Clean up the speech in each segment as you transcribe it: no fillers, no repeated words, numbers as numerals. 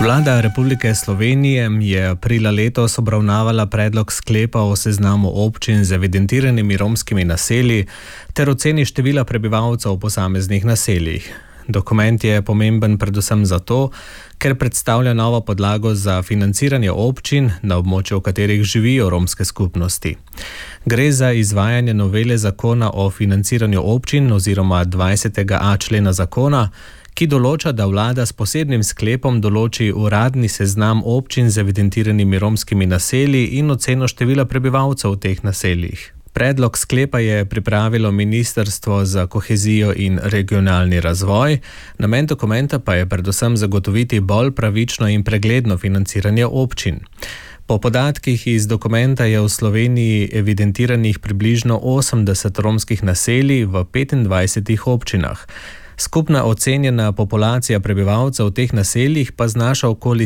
Vlada Republike Slovenije je aprila letos obravnavala predlog sklepa o seznamu občin z evidentiranimi romskimi naselji ter oceni števila prebivalcev v posameznih naseljih. Dokument je pomemben predvsem zato, ker predstavlja novo podlago za financiranje občin, na območju v katerih živijo romske skupnosti. Gre za izvajanje novele zakona o financiranju občin oziroma 20.a člena zakona, ki določa, da vlada s posebnim sklepom določi uradni seznam občin z evidentiranimi romskimi naselji in oceno števila prebivalcev v teh naseljih. Predlog sklepa je pripravilo Ministrstvo za kohezijo in regionalni razvoj, namen dokumenta pa je predvsem zagotoviti bolj pravično in pregledno financiranje občin. Po podatkih iz dokumenta je v Sloveniji evidentiranih približno 80 romskih naselij v 25 občinah. Skupna ocenjena populacija prebivalcev v teh naseljih pa znaša okoli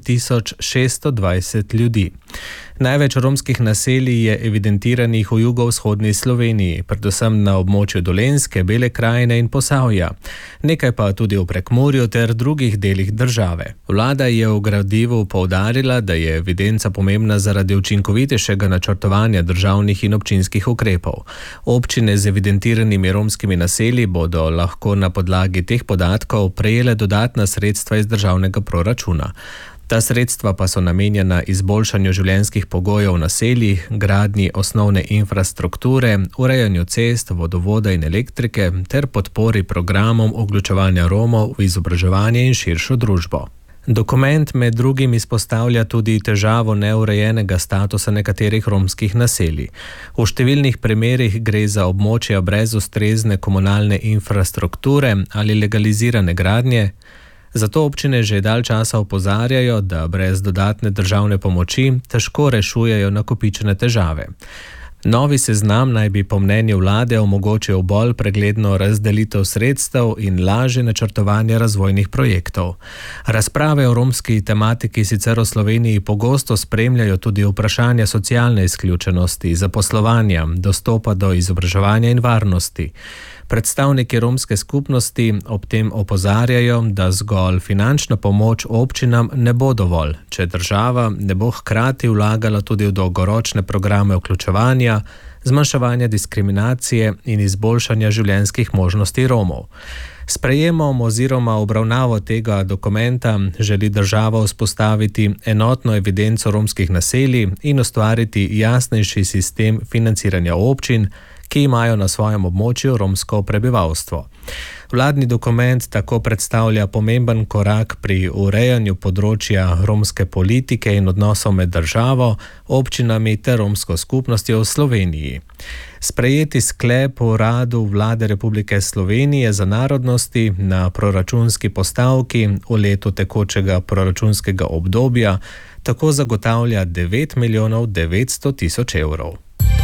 7620 ljudi. Največ romskih naselij je evidentiranih v jugovzhodni Sloveniji, predvsem na območju Dolenjske, Bele krajine in Posavja, nekaj pa tudi v Prekmurju ter drugih delih države. Vlada je v gradivu poudarila, da je evidenca pomembna zaradi učinkovitejšega načrtovanja državnih in občinskih ukrepov. Občine z evidentiranimi romskimi naselji bodo lahko na podlagi teh podatkov prejele dodatna sredstva iz državnega proračuna. Ta sredstva pa so namenjena izboljšanju življenjskih pogojev v naseljih, gradnji osnovne infrastrukture, urejanju cest, vodovoda in elektrike ter podpori programom vključevanja Romov v izobraževanje in širšo družbo. Dokument med drugim izpostavlja tudi težavo neurejenega statusa nekaterih romskih naselij. V številnih primerih gre za območja brez ustrezne komunalne infrastrukture ali legalizirane gradnje. Zato občine že dalj časa opozarjajo, da brez dodatne državne pomoči težko rešujejo nakopičene težave. Novi seznam naj bi po mnenju vlade omogočil bolj pregledno razdelitev sredstev in lažje načrtovanje razvojnih projektov. Razprave o romski tematiki sicer v Sloveniji pogosto spremljajo tudi vprašanja socialne izključenosti, zaposlovanja, dostopa do izobraževanja in varnosti. Predstavniki romske skupnosti ob tem opozarjajo, da zgolj finančna pomoč občinam ne bo dovolj, če država ne bo hkrati vlagala tudi v dolgoročne programe vključevanja, zmanjševanja diskriminacije in izboljšanja življenjskih možnosti Romov. S sprejemom oziroma obravnavo tega dokumenta želi država vzpostaviti enotno evidenco romskih naselij in ustvariti jasnejši sistem financiranja občin, ki imajo na svojem območju romsko prebivalstvo. Vladni dokument tako predstavlja pomemben korak pri urejanju področja romske politike in odnosov med državo, občinami ter romsko skupnostjo v Sloveniji. Sprejeti sklep o uradu Vlade Republike Slovenije za narodnosti na proračunski postavki v letu tekočega proračunskega obdobja tako zagotavlja 9 milijonov 900 tisoč evrov.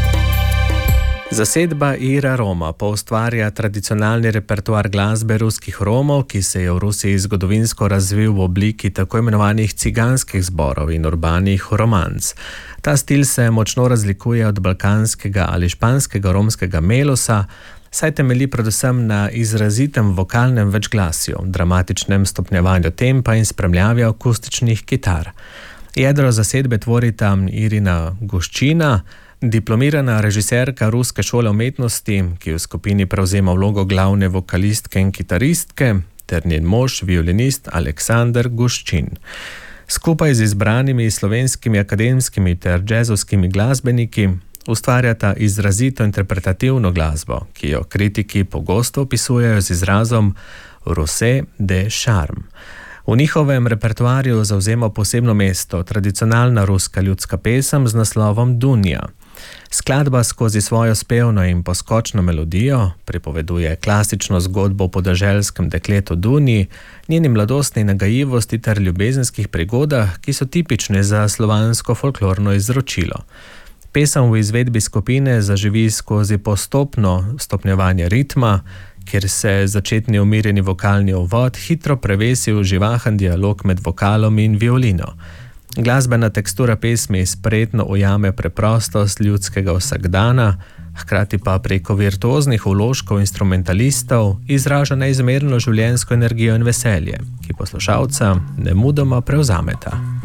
Zasedba Ira Roma poustvarja tradicionalni repertoar glasbe ruskih Romov, ki se je v Rusiji zgodovinsko razvil v obliki tako imenovanih ciganskih zborov in urbanih romanc. Ta stil se močno razlikuje od balkanskega ali španskega romskega melosa, saj temelji predvsem na izrazitem vokalnem večglasju, dramatičnem stopnjevanju tempa in spremljavi akustičnih kitar. Jedro zasedbe tvorita Irina Guščina, diplomirana režiserka Ruske šole umetnosti, ki v skupini prevzema vlogo glavne vokalistke in kitaristke, ter njen mož, violinist Aleksandar Guščin. Skupaj z izbranimi slovenskimi akademskimi ter džezovskimi glasbeniki ustvarjata izrazito interpretativno glasbo, ki jo kritiki pogosto opisujejo z izrazom Rose de charme. V njihovem repertoarju zavzema posebno mesto tradicionalna ruska ljudska pesem z naslovom Dunja. Skladba skozi svojo spevno in poskočno melodijo pripoveduje klasično zgodbo o podeželskem dekletu Dunji, njeni mladostni nagajivosti ter ljubezenskih prigodah, ki so tipične za slovansko folklorno izročilo. Pesem v izvedbi skupine zaživi skozi postopno stopnjevanje ritma, kjer se začetni umirjeni vokalni uvod hitro prevesi v živahen dialog med vokalom in violino. Glasbena tekstura pesmi spretno ujame preprostost ljudskega vsakdana, Hkrati pa preko virtuoznih vložkov instrumentalistov izraža neizmerno življenjsko energijo in veselje, ki poslušalca nemudoma prevzameta.